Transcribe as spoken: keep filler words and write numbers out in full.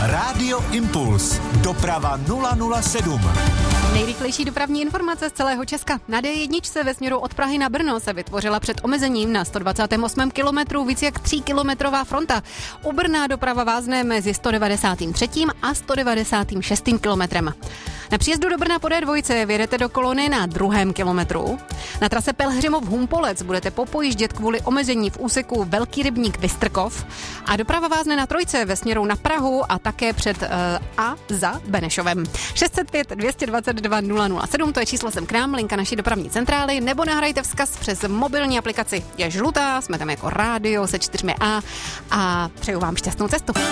Rádio Impuls. Doprava nula nula sedm. Nejrychlejší dopravní informace z celého Česka. Na dé jedna ve směru od Prahy na Brno se vytvořila před omezením na sto dvacátém osmém kilometru víc jak tříkilometrová fronta. U Brna doprava vázne mezi sto devadesátým třetím a sto devadesátým šestým kilometrem. Na příjezdu do Brna po dé dva vyjedete do kolony na druhém kilometru. Na trase Pelhřimov-Humpolec budete popojíždět kvůli omezení v úseku Velký rybník Vystrkov a doprava vázne na trojce ve směru na Prahu a také před uh, a za Benešovem. šest set pět dvě dvacet dva nula nula sedm, to je číslo sem k nám, linka naší dopravní centrály, nebo nahrajte vzkaz přes mobilní aplikaci. Je žlutá, jsme tam jako rádio se čtyřmi A a přeju vám šťastnou cestu.